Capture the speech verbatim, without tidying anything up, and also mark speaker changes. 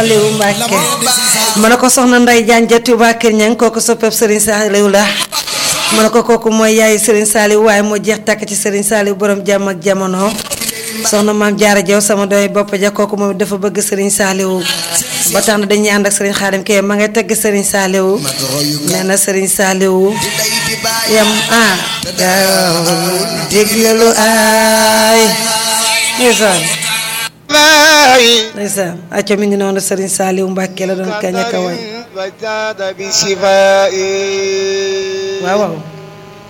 Speaker 1: Saliou Mbacke mana ko soxna Ndeye Diagne ja Touba Kër Ñang kooku soppeeb Serigne Saliou la mana ko kooku mooy yaay Serigne Saliou waaye moo jeex tàkk ci Serigne Saliou borom jàmm ak jamono soxna maam Jaara Jaw sama doy bopp ja kooku moom dafa bëgg Serigne Saliou ba tax na dañuy ànd ak Serigne Khadim Keye ma ngay tagg Serigne Saliou nee na Serigne Saliou yam ah déglalu ay ndeysaan ndeysaan acca mi ngi noonu Serigne Saliou Mbacke la doon kañ ak a way waaw waaw